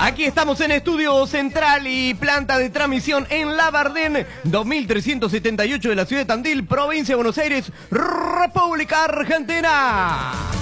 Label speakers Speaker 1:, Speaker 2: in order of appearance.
Speaker 1: Aquí estamos en Estudio Central y planta de transmisión en Labardén, 2378 de la ciudad de Tandil, provincia de Buenos Aires, República Argentina.